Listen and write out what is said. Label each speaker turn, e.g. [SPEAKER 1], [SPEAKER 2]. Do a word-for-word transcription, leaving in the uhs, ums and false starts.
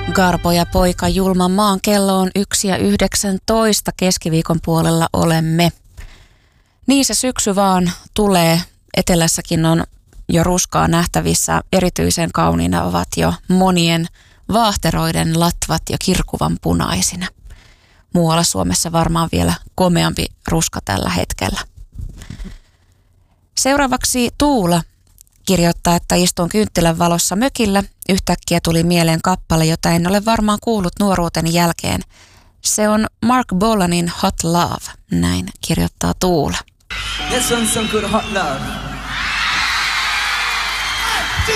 [SPEAKER 1] Garbo ja poika julman maan kello on yksi ja yhdeksäntoista, keskiviikon puolella olemme. Niin se syksy vaan tulee. Etelässäkin on jo ruskaa nähtävissä. Erityisen kauniina ovat jo monien vaahteroiden latvat jo kirkuvan punaisina. Muualla Suomessa varmaan vielä komeampi ruska tällä hetkellä. Seuraavaksi Tuula kirjoittaa, että istun kynttilän valossa mökillä. Yhtäkkiä tuli mieleen kappale, jota en ole varmaan kuullut nuoruuteni jälkeen. Se on Mark Bolanin Hot Love, näin kirjoittaa Tuula.
[SPEAKER 2] This one's some good hot love.